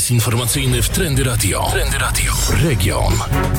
Serwis informacyjny w Trendy Radio. Trendy Radio. Region.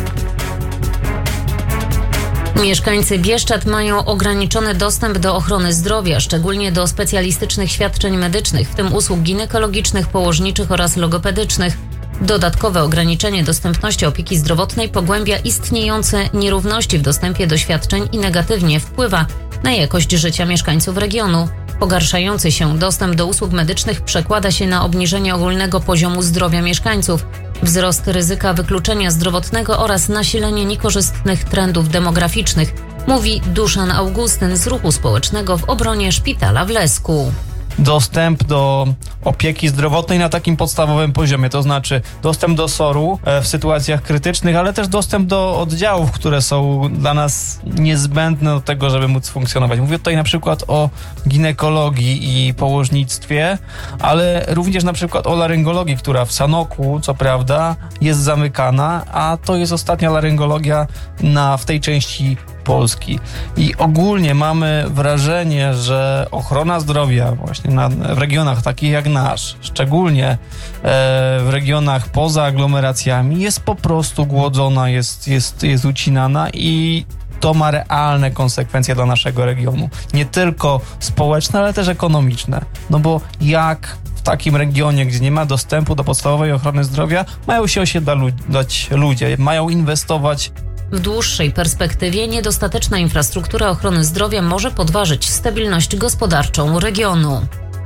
Mieszkańcy Bieszczad mają ograniczony dostęp do ochrony zdrowia, szczególnie do specjalistycznych świadczeń medycznych, w tym usług ginekologicznych, położniczych oraz logopedycznych. Dodatkowe ograniczenie dostępności opieki zdrowotnej pogłębia istniejące nierówności w dostępie do świadczeń i negatywnie wpływa na jakość życia mieszkańców regionu. Pogarszający się dostęp do usług medycznych przekłada się na obniżenie ogólnego poziomu zdrowia mieszkańców, wzrost ryzyka wykluczenia zdrowotnego oraz nasilenie niekorzystnych trendów demograficznych, mówi Duszan Augustyn z Ruchu Społecznego w obronie szpitala w Lesku. Dostęp do opieki zdrowotnej na takim podstawowym poziomie, to znaczy dostęp do SOR-u w sytuacjach krytycznych, ale też dostęp do oddziałów, które są dla nas niezbędne do tego, żeby móc funkcjonować. Mówię tutaj na przykład o ginekologii i położnictwie, ale również na przykład o laryngologii, która w Sanoku, co prawda, jest zamykana, a to jest ostatnia laryngologia w tej części Polski. I ogólnie mamy wrażenie, że ochrona zdrowia właśnie w regionach takich jak nasz, szczególnie w regionach poza aglomeracjami, jest po prostu głodzona, jest ucinana i to ma realne konsekwencje dla naszego regionu. Nie tylko społeczne, ale też ekonomiczne. No bo jak w takim regionie, gdzie nie ma dostępu do podstawowej ochrony zdrowia, mają się osiedlać ludzie, mają inwestować. W dłuższej perspektywie niedostateczna infrastruktura ochrony zdrowia może podważyć stabilność gospodarczą regionu.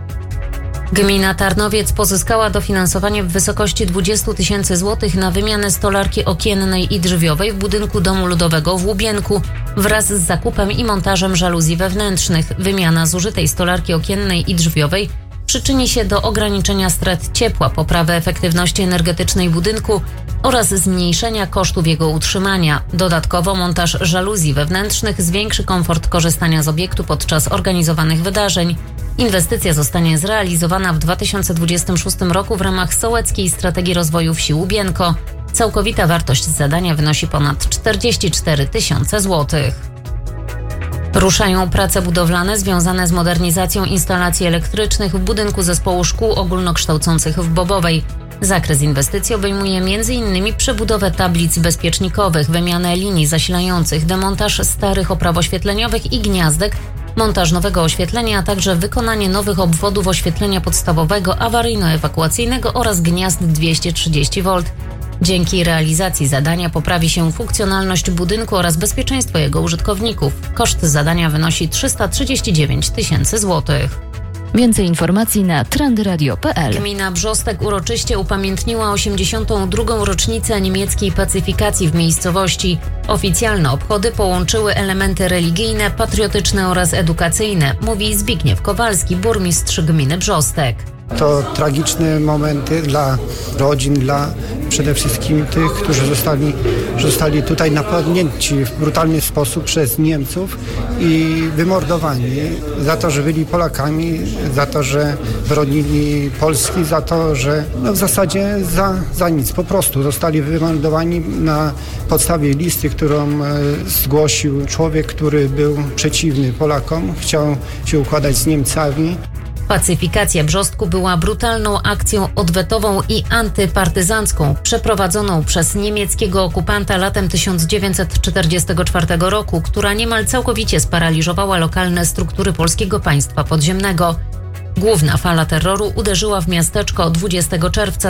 Gmina Tarnowiec pozyskała dofinansowanie w wysokości 20 000 złotych na wymianę stolarki okiennej i drzwiowej w budynku Domu Ludowego w Łubienku wraz z zakupem i montażem żaluzji wewnętrznych. Wymiana zużytej stolarki okiennej i drzwiowej przyczyni się do ograniczenia strat ciepła, poprawy efektywności energetycznej budynku oraz zmniejszenia kosztów jego utrzymania. Dodatkowo montaż żaluzji wewnętrznych zwiększy komfort korzystania z obiektu podczas organizowanych wydarzeń. Inwestycja zostanie zrealizowana w 2026 roku w ramach Sołeckiej Strategii Rozwoju Wsi Łubienko. Całkowita wartość zadania wynosi ponad 44 000 złotych. Ruszają prace budowlane związane z modernizacją instalacji elektrycznych w budynku Zespołu Szkół Ogólnokształcących w Bobowej. Zakres inwestycji obejmuje m.in. przebudowę tablic bezpiecznikowych, wymianę linii zasilających, demontaż starych opraw oświetleniowych i gniazdek, montaż nowego oświetlenia, a także wykonanie nowych obwodów oświetlenia podstawowego, awaryjno-ewakuacyjnego oraz gniazd 230 V. Dzięki realizacji zadania poprawi się funkcjonalność budynku oraz bezpieczeństwo jego użytkowników. Koszt zadania wynosi 339 000 złotych. Więcej informacji na trendyradio.pl. Gmina Brzostek uroczyście upamiętniła 82. rocznicę niemieckiej pacyfikacji w miejscowości. Oficjalne obchody połączyły elementy religijne, patriotyczne oraz edukacyjne, mówi Zbigniew Kowalski, burmistrz gminy Brzostek. To tragiczne momenty dla rodzin, dla przede wszystkim tych, którzy zostali tutaj napadnięci w brutalny sposób przez Niemców i wymordowani za to, że byli Polakami, za to, że bronili Polski, za to, że w zasadzie za nic. Po prostu zostali wymordowani na podstawie listy, którą zgłosił człowiek, który był przeciwny Polakom, chciał się układać z Niemcami. Pacyfikacja Brzostku była brutalną akcją odwetową i antypartyzancką przeprowadzoną przez niemieckiego okupanta latem 1944 roku, która niemal całkowicie sparaliżowała lokalne struktury polskiego państwa podziemnego. Główna fala terroru uderzyła w miasteczko 20 czerwca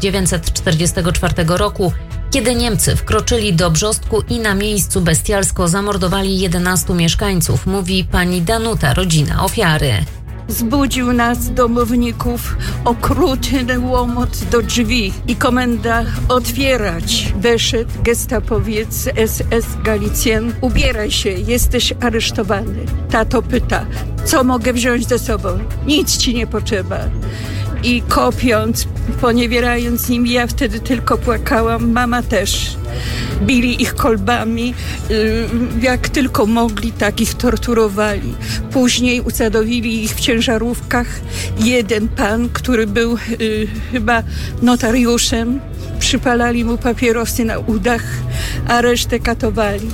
1944 roku, kiedy Niemcy wkroczyli do Brzostku i na miejscu bestialsko zamordowali 11 mieszkańców, mówi pani Danuta, rodzina ofiary. Zbudził nas, domowników, okrutny łomot do drzwi i komenda otwierać. Weszedł gestapowiec SS Galicjan. Ubieraj się, jesteś aresztowany. Tato pyta, co mogę wziąć ze sobą? Nic ci nie potrzeba. I kopiąc, poniewierając nim, ja wtedy tylko płakałam, mama też. Bili ich kolbami, jak tylko mogli, tak ich torturowali. Później usadowili ich w ciężarówkach. Jeden pan, który był chyba notariuszem, przypalali mu papierosy na udach, a resztę katowali.